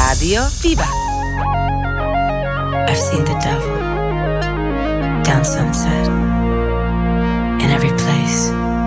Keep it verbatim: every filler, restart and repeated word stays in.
Rádio Viva. I've seen the devil down sunset in every place.